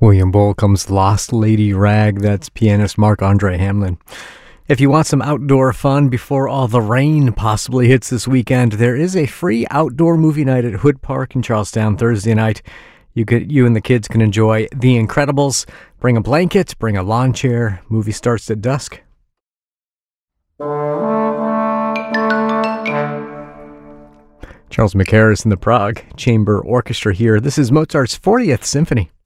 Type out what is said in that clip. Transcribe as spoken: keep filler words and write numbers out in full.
William Bolcom's Lost Lady Rag, that's pianist Marc-Andre Hamelin. If you want some outdoor fun before all the rain possibly hits this weekend, there is a free outdoor movie night at Hood Park in Charlestown Thursday night. You could, you and the kids can enjoy The Incredibles. Bring a blanket, bring a lawn chair. Movie starts at dusk. Charles McHarris and the Prague Chamber Orchestra here. This is Mozart's fortieth Symphony.